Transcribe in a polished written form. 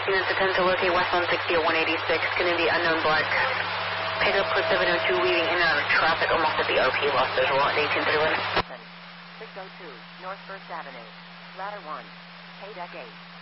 units attempt to locate west 160 or 186, going to be unknown black. Pick up for 702, weaving in and out of traffic, almost at the OP, lost visual at 1831. 602, North 1st Avenue, ladder 1, K-Deck 8.